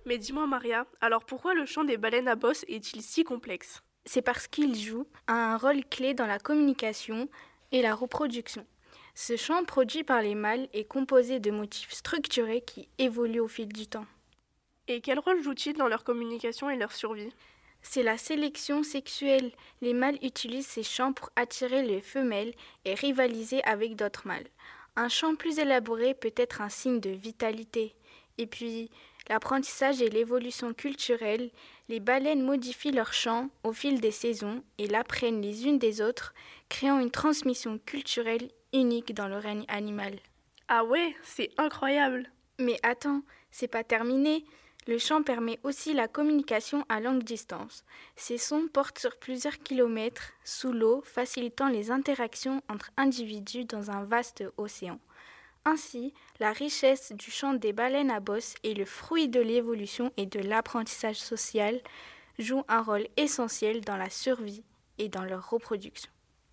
Mais dis-moi Maria, alors pourquoi le chant des baleines à bosse est-il si complexe? C'est parce qu'il joue un rôle clé dans la communication et la reproduction. Ce chant produit par les mâles est composé de motifs structurés qui évoluent au fil du temps. Et quel rôle joue-t-il dans leur communication et leur survie? C'est la sélection sexuelle. Les mâles utilisent ces chants pour attirer les femelles et rivaliser avec d'autres mâles. Un chant plus élaboré peut être un signe de vitalité. Et puis, l'apprentissage et l'évolution culturelle, les baleines modifient leur chant au fil des saisons et l'apprennent les unes des autres, créant une transmission culturelle unique dans le règne animal. Ah ouais, c'est incroyable! Mais attends, c'est pas terminé. Le chant permet aussi la communication à longue distance. Ces sons portent sur plusieurs kilomètres sous l'eau, facilitant les interactions entre individus dans un vaste océan. Ainsi, la richesse du chant des baleines à bosse est le fruit de l'évolution et de l'apprentissage social, joue un rôle essentiel dans la survie et dans leur reproduction.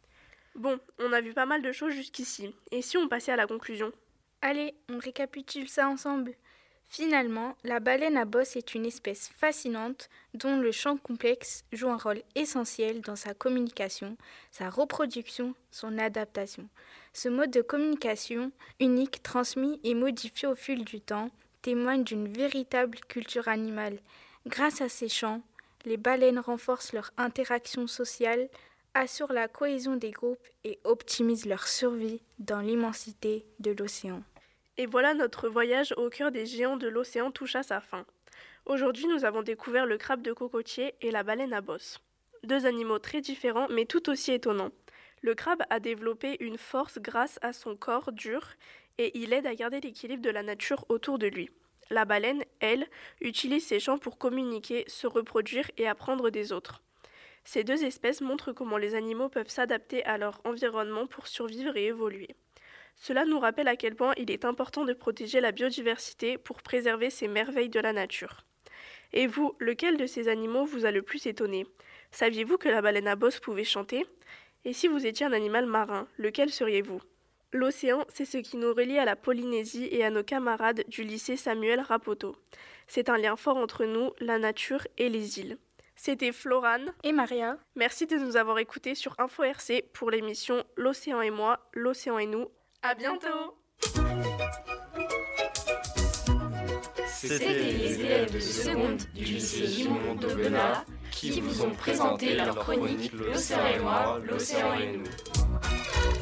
Bon, on a vu pas mal de choses jusqu'ici, et si on passait à la conclusion? Allez, on récapitule ça ensemble. Finalement, la baleine à bosse est une espèce fascinante dont le chant complexe joue un rôle essentiel dans sa communication, sa reproduction, son adaptation. Ce mode de communication, unique, transmis et modifié au fil du temps, témoigne d'une véritable culture animale. Grâce à ces chants, les baleines renforcent leur interaction sociale, assurent la cohésion des groupes et optimisent leur survie dans l'immensité de l'océan. Et voilà, notre voyage au cœur des géants de l'océan touche à sa fin. Aujourd'hui, nous avons découvert le crabe de cocotier et la baleine à bosse. Deux animaux très différents, mais tout aussi étonnants. Le crabe a développé une force grâce à son corps dur et il aide à garder l'équilibre de la nature autour de lui. La baleine, elle, utilise ses chants pour communiquer, se reproduire et apprendre des autres. Ces deux espèces montrent comment les animaux peuvent s'adapter à leur environnement pour survivre et évoluer. Cela nous rappelle à quel point il est important de protéger la biodiversité pour préserver ces merveilles de la nature. Et vous, lequel de ces animaux vous a le plus étonné? Saviez-vous que la baleine à bosse pouvait chanter? Et si vous étiez un animal marin, lequel seriez-vous? L'océan, c'est ce qui nous relie à la Polynésie et à nos camarades du lycée Samuel Rapoto. C'est un lien fort entre nous, la nature et les îles. C'était Florane et Maria. Merci de nous avoir écoutés sur Info RC pour l'émission L'océan et moi, l'océan et nous. À bientôt! C'était les élèves de seconde du lycée Gimond d'Aubenas qui vous ont présenté leur chronique L'océan et moi, l'océan et nous.